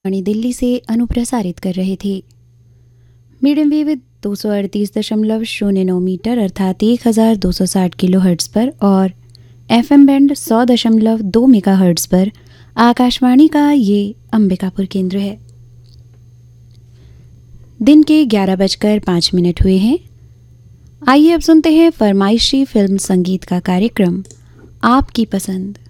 वाणी दिल्ली से अनुप्रसारित कर रहे थे। मीडियम वेव 238.09 मीटर अर्थात 1260 किलोहर्ट्ज़ पर और FM बैंड 100.2 मेगाहर्ट्ज़ पर आकाशवाणी का ये अंबिकापुर केंद्र है। दिन के 11:05 हुए हैं। आइए अब सुनते हैं फरमाइशी फिल्म संगीत का कार्यक्रम आपकी पसंद।